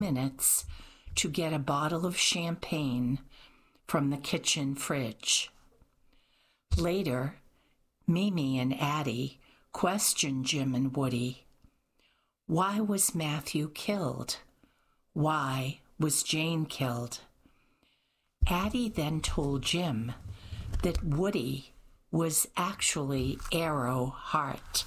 minutes to get a bottle of champagne from the kitchen fridge. Later, Mimi and Addie questioned Jim and Woody. Why was Matthew killed? Why was Jane killed? Addie then told Jim that Woody was actually Arrow Hart.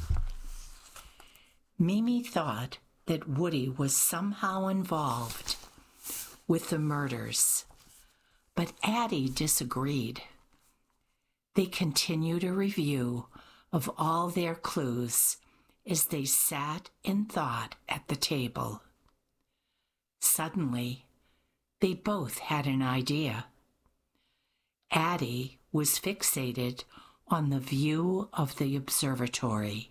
Mimi thought that Woody was somehow involved with the murders, but Addie disagreed. They continued a review of all their clues as they sat in thought at the table. Suddenly, they both had an idea. Addie was fixated on the view of the observatory.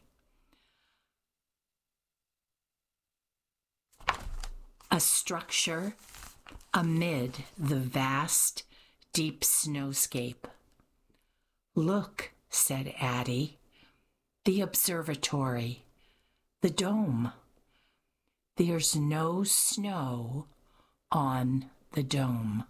A structure amid the vast, deep snowscape. "Look," said Addie, "the observatory, the dome. There's no snow on the dome."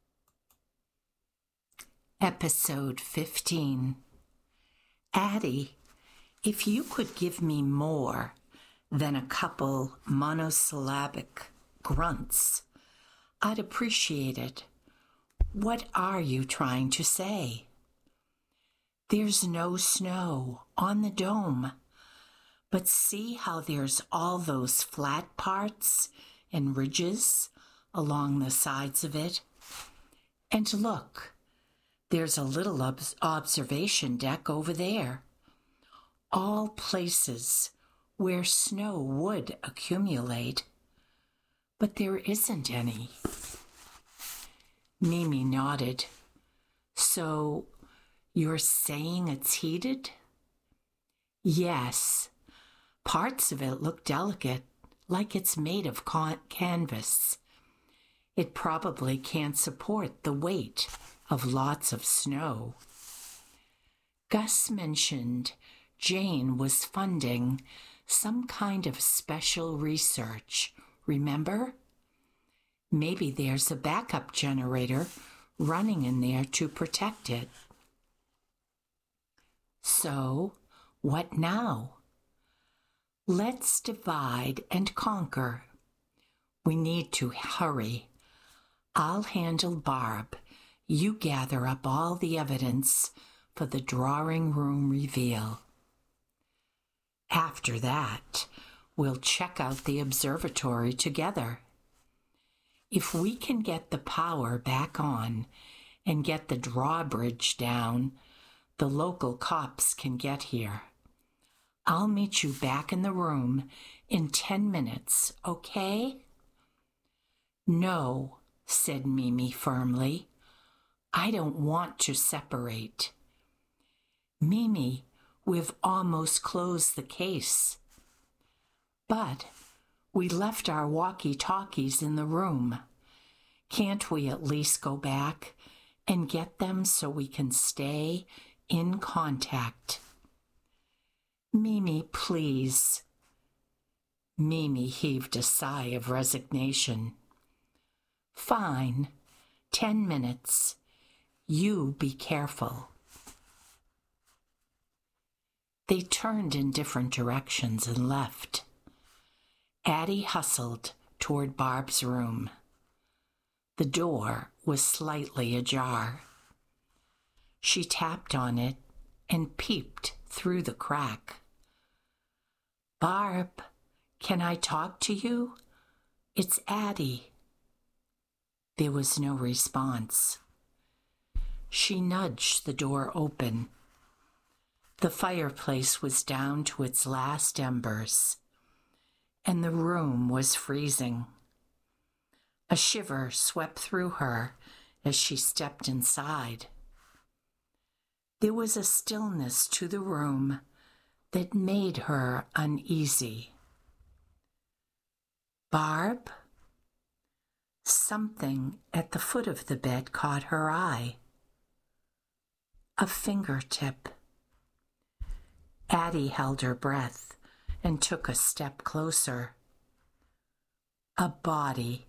Episode 15. Addie, if you could give me more than a couple monosyllabic grunts, I'd appreciate it. What are you trying to say? There's no snow on the dome, but see how there's all those flat parts and ridges along the sides of it? And look, there's a little observation deck over there. All places where snow would accumulate, but there isn't any. Mimi nodded. So you're saying it's heated? Yes. Parts of it look delicate, like it's made of canvas. It probably can't support the weight of lots of snow. Gus mentioned Jane was funding some kind of special research, remember? Maybe there's a backup generator running in there to protect it. So, what now? Let's divide and conquer. We need to hurry. I'll handle Barb. You gather up all the evidence for the drawing room reveal. After that, we'll check out the observatory together. If we can get the power back on and get the drawbridge down, the local cops can get here. I'll meet you back in the room in 10 minutes, okay? No, said Mimi firmly. I don't want to separate. Mimi, we've almost closed the case. But we left our walkie-talkies in the room. Can't we at least go back and get them so we can stay in contact? Mimi, please. Mimi heaved a sigh of resignation. Fine. 10 minutes. You be careful. They turned in different directions and left. Addie hustled toward Barb's room. The door was slightly ajar. She tapped on it and peeped through the crack. Barb, can I talk to you? It's Addie. There was no response. She nudged the door open. The fireplace was down to its last embers, and the room was freezing. A shiver swept through her as she stepped inside. There was a stillness to the room that made her uneasy. Barb? Something at the foot of the bed caught her eye. A fingertip. Addie held her breath and took a step closer. a body